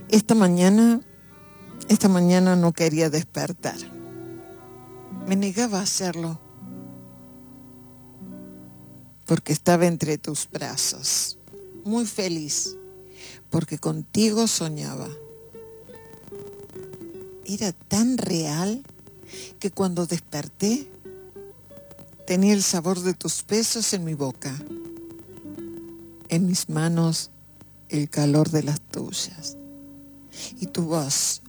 Esta mañana no quería despertar. Me negaba a hacerlo porque estaba entre tus brazos, muy feliz, porque contigo soñaba. Era tan real que cuando desperté tenía el sabor de tus besos en mi boca, en mis manos el calor de las tuyas y tu voz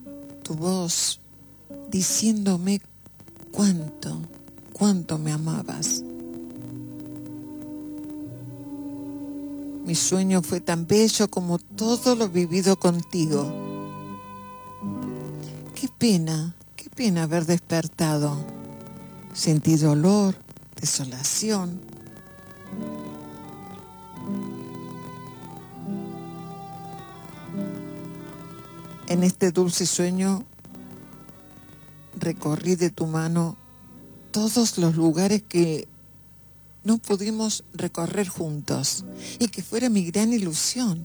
diciéndome cuánto me amabas. Mi sueño fue tan bello como todo lo vivido contigo. Qué pena haber despertado. Sentí dolor, desolación. En este dulce sueño recorrí de tu mano todos los lugares que no pudimos recorrer juntos y que fuera mi gran ilusión.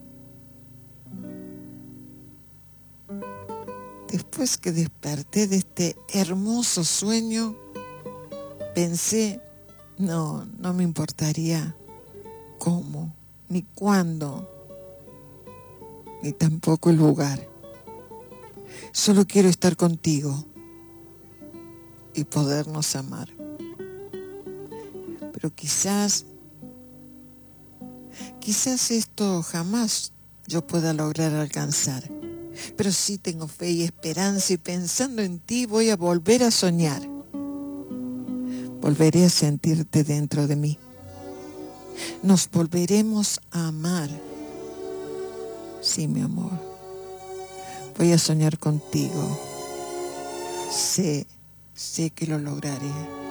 Después que desperté de este hermoso sueño, pensé, no me importaría cómo, ni cuándo, ni tampoco el lugar. Solo quiero estar contigo y podernos amar. Pero quizás esto jamás yo pueda lograr alcanzar. Pero sí tengo fe y esperanza, y pensando en ti voy a volver a soñar. Volveré a sentirte dentro de mí. Nos volveremos a amar. Sí, mi amor. Voy a soñar contigo. Sé que lo lograré.